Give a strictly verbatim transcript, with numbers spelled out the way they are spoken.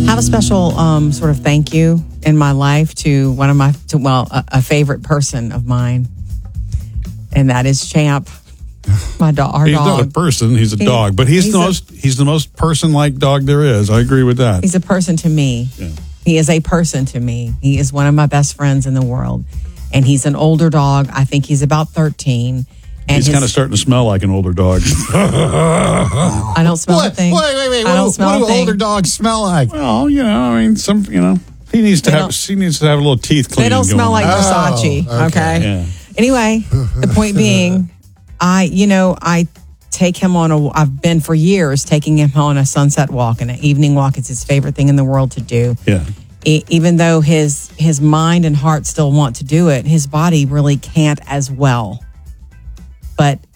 I have a special um, sort of thank you in my life to one of my, to, well, a, a favorite person of mine, and that is Champ, my dog. Our he's dog. not a person; he's a he, dog. But he's, he's the a, most he's the most person-like dog there is. I agree with that. He's a person to me. Yeah. He is a person to me. He is one of my best friends in the world, and he's an older dog. I think he's about thirteen. And he's his, kind of starting to smell like an older dog. I don't smell What? a thing. Wait, wait, wait. I What, don't do- smell what a do thing. older dogs smell like? Well, you know, I mean, some, you know, he needs to They have don't- he needs to have a little teeth cleaning. They don't smell going like on. Versace. Oh, okay. okay. Yeah. Anyway, the point being, I, you know, I take him on a, I've been for years taking him on a sunset walk and an evening walk. It's his favorite thing in the world to do. Yeah. E- even though his, his mind and heart still want to do it, his body really can't as well. But